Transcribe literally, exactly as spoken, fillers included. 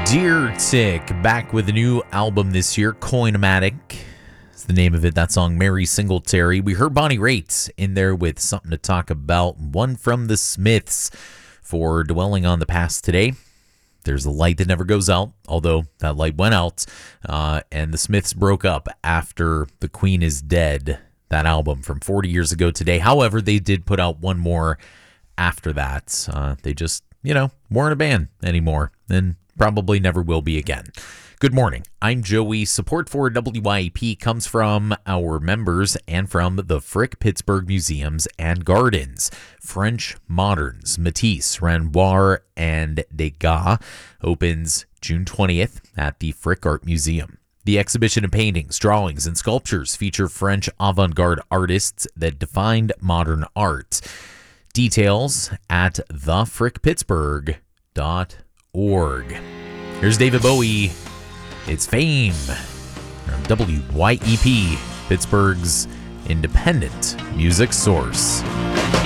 Deer Tick back with a new album this year, Coinomatic. It's the name of it. That song, Mary Singletary. We heard Bonnie Raitt in there with Something to Talk About. One from the Smiths for Dwelling on the Past today. There's a light that never goes out, although that light went out. Uh, and the Smiths broke up after The Queen is Dead, that album from forty years ago today. However, they did put out one more after that. Uh, they just, you know, weren't a band anymore. And probably never will be again. Good morning. I'm Joey. Support for W Y A P comes from our members and from the Frick Pittsburgh Museums and Gardens. French Moderns, Matisse, Renoir, and Degas opens June twentieth at the Frick Art Museum. The exhibition of paintings, drawings, and sculptures feature French avant-garde artists that defined modern art. Details at the frick pittsburgh dot org. Here's David Bowie. It's Fame from W Y E P, Pittsburgh's independent music source.